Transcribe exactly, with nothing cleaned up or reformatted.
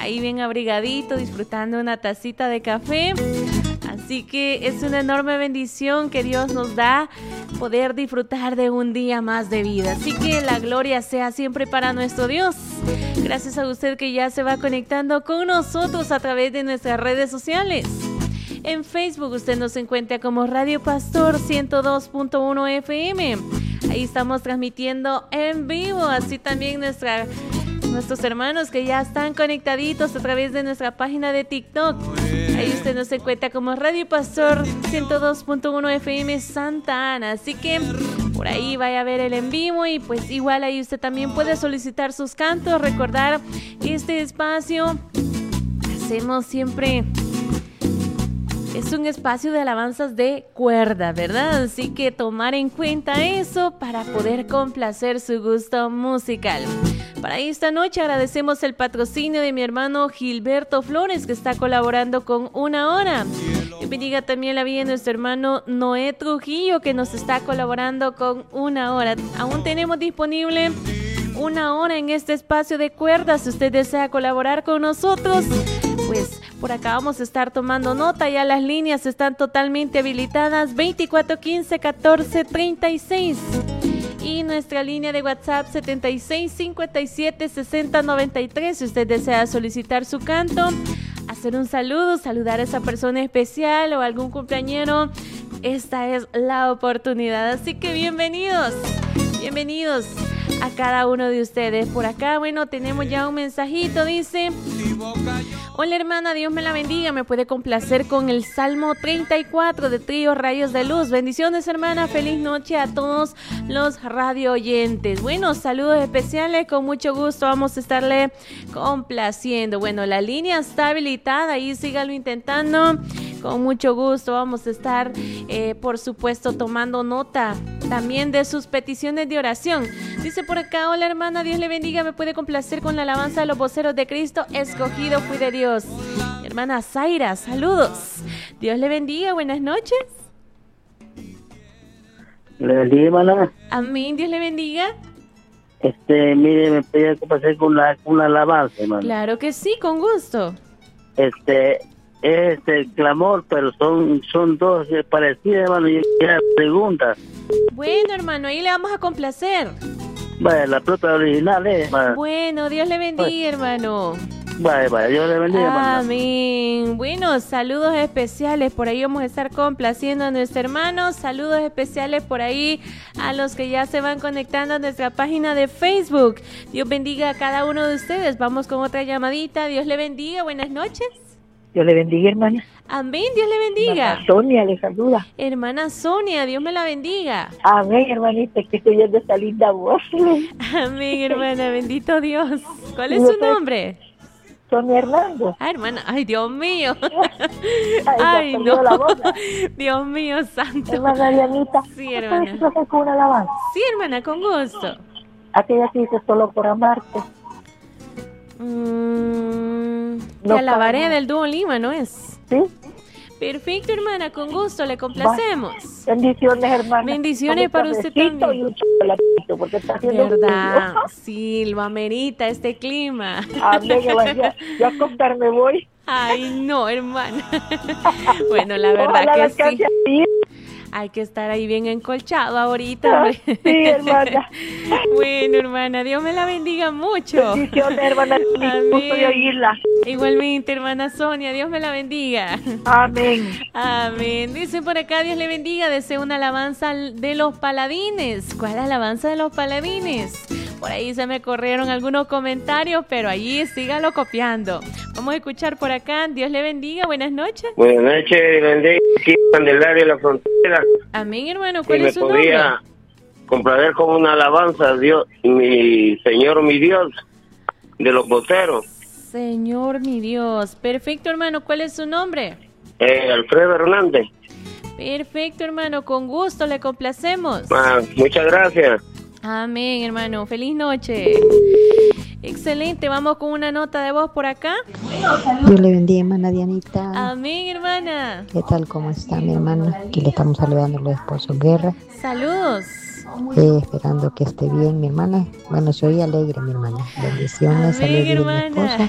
ahí bien abrigadito, disfrutando una tacita de café. Así que es una enorme bendición que Dios nos da poder disfrutar de un día más de vida. Así que la gloria sea siempre para nuestro Dios. Gracias a usted que ya se va conectando con nosotros a través de nuestras redes sociales. En Facebook usted nos encuentra como Radio Pastor ciento dos punto uno F M. Ahí estamos transmitiendo en vivo, así también nuestra, nuestros hermanos que ya están conectaditos a través de nuestra página de TikTok. Ahí usted nos encuentra como Radio Pastor ciento dos punto uno F M Santa Ana. Así que por ahí vaya a ver el en vivo y pues igual ahí usted también puede solicitar sus cantos. Recordar que este espacio hacemos siempre... es un espacio de alabanzas de cuerda, ¿verdad? Así que tomar en cuenta eso para poder complacer su gusto musical. Para esta noche agradecemos el patrocinio de mi hermano Gilberto Flores, que está colaborando con Una Hora. Y bendiga también la vida de nuestro hermano Noé Trujillo, que nos está colaborando con Una Hora. Aún tenemos disponible una hora en este espacio de cuerdas. Si usted desea colaborar con nosotros, pues por acá vamos a estar tomando nota. Ya las líneas están totalmente habilitadas. veinticuatro quince catorce treinta y seis. Y nuestra línea de WhatsApp setenta y seis cincuenta y siete sesenta noventa y tres. Si usted desea solicitar su canto, hacer un saludo, saludar a esa persona especial o algún cumpleañero, esta es la oportunidad. Así que bienvenidos, bienvenidos a cada uno de ustedes. Por acá, bueno, tenemos ya un mensajito, dice: hola hermana, Dios me la bendiga, me puede complacer con el Salmo treinta y cuatro de Trío Rayos de Luz. Bendiciones hermana, feliz noche a todos los radio oyentes. Bueno, saludos especiales, con mucho gusto vamos a estarle complaciendo. Bueno, la línea está habilitada, ahí sígalo intentando. Con mucho gusto vamos a estar, eh, por supuesto, tomando nota también de sus peticiones de oración. Dice por acá: hola hermana, Dios le bendiga, me puede complacer con la alabanza de los voceros de Cristo, escogido fui de Dios. Hermana Zaira, saludos. Dios le bendiga, buenas noches. Le bendiga, hermana. Amén, Dios le bendiga. Este, mire, me puede complacer con la, con la alabanza, hermana. Claro que sí, con gusto. Este... es el clamor, pero son son dos eh, parecidas, hermano, y la pregunta. Bueno, hermano, ahí le vamos a complacer. Vaya, la propia original, eh, hermano. Bueno, Dios le bendiga, Vaya. hermano. Vaya, vaya, Dios le bendiga, hermano. Amén. Bueno, saludos especiales, por ahí vamos a estar complaciendo a nuestros hermanos. Saludos especiales por ahí a los que ya se van conectando a nuestra página de Facebook. Dios bendiga a cada uno de ustedes. Vamos con otra llamadita. Dios le bendiga, buenas noches. Dios le bendiga, hermana. Amén, Dios le bendiga. Hermana Sonia le saluda. Hermana Sonia, Dios me la bendiga. Amén, hermanita, que estoy oyendo esta linda voz. Amén, hermana, bendito Dios. ¿Cuál es su nombre? Sonia Hernando. Ah, hermana, ay, Dios mío. Ay, Ay, no. La voz. Dios mío, santo. Hermana Dianita. Sí, hermana. ¿Puedes hacer con una alabanza? Sí, hermana, con gusto. Aquella que dice solo por amarte. Mm, No, te alabaré para- del dúo Lima, ¿no es? ¿Sí? Perfecto, hermana, con gusto, le complacemos. Bendiciones, hermana. Bendiciones Con un para usted cafecito también. y un chocolatito, porque está haciendo ¿Verdad? frío. Sí, lo amerita este clima. Amén, hermana. Ya a acostarme voy. Ay, no, hermana. Bueno, la verdad Ojalá que la sí. alcance a ir. Hay que estar ahí bien encolchado ahorita, hombre. Sí, hermana. Bueno, hermana, Dios me la bendiga mucho. Bendiciones, hermana. Amén. Gusto de oírla. Igualmente, hermana Sonia, Dios me la bendiga. Amén. Amén. Dice por acá, Dios le bendiga. Deseo una alabanza de los paladines. ¿Cuál alabanza de los paladines? Por ahí se me corrieron algunos comentarios, pero allí sígalo copiando. Vamos a escuchar por acá. Dios le bendiga. Buenas noches. Buenas noches, bendiga. Aquí en Candelaria, la frontera. Amén, hermano. Si ¿Cuál me es su nombre? podía complacer con una alabanza a Dios, mi Señor, mi Dios, de los boteros. Señor, mi Dios. Perfecto, hermano. ¿Cuál es su nombre? Eh, Alfredo Hernández. Perfecto, hermano. Con gusto le complacemos. Ah, muchas gracias. Amén, hermano. Feliz noche. Excelente. Vamos con una nota de voz por acá. Dios le bendiga, hermana Dianita. Amén, hermana. ¿Qué tal? ¿Cómo está mi hermana? Aquí le estamos saludando a los esposos Guerra. Saludos. Eh, esperando que esté bien mi hermana. Bueno, soy alegre mi hermana. Bendiciones, Amén, alegre mi hermana. esposa.